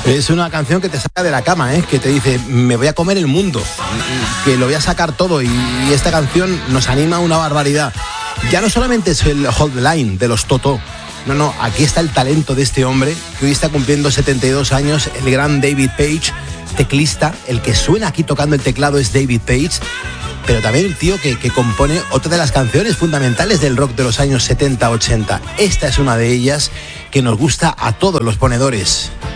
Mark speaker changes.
Speaker 1: Es una canción que te saca de la cama, que te dice, me voy a comer el mundo, que lo voy a sacar todo, y esta canción nos anima una barbaridad. Ya no solamente es el Hold the Line de los Toto, no, aquí está el talento de este hombre, que hoy está cumpliendo 72 años, el gran David Paich, teclista. El que suena aquí tocando el teclado es David Paich, pero también el tío que compone otra de las canciones fundamentales del rock de los años 70-80. Esta es una de ellas que nos gusta a todos los ponedores.